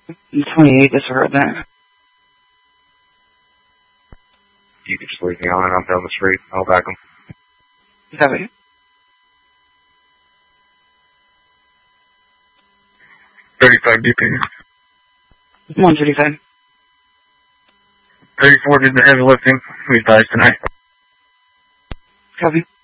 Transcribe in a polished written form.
28, that's her event. You can just leave me on and I'm down the street. I'll back him. Copy. 35 DP. 135. 34 did the heavy lifting. He dies tonight. Copy.